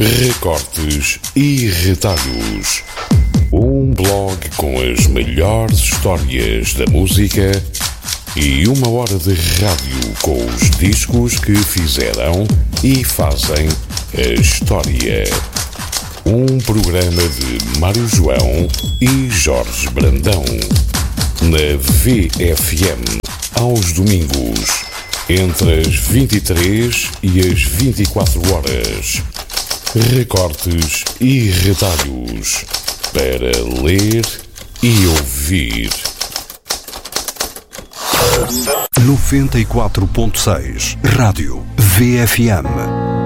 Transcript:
Recortes e retalhos. Um blog com as melhores histórias da música e 1 hora de rádio com os discos que fizeram e fazem a história. Um programa de Mário João e Jorge Brandão. Na VFM, aos domingos, entre as 23 e as 24 horas. Recortes e retalhos para ler e ouvir. 94.6 Rádio VFM.